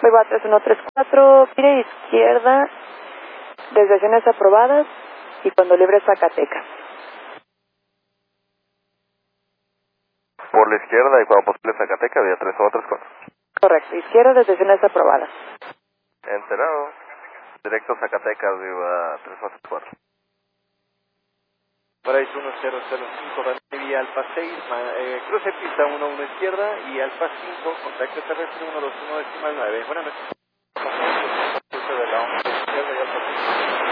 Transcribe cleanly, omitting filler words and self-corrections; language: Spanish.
Soy va 3134, gire izquierda, desviaciones aprobadas y cuando libre Zacatecas. Por la izquierda y cuando posible Zacatecas, vía 3134. Correcto, izquierda, desviaciones aprobadas. Enterado. Directo Zacatecas, viva 3134. Paraíso 1005, vía Alfa 6, cruce pista 11 izquierda y Alfa 5, contacto terrestre 121 decimal 9. Buenas noches.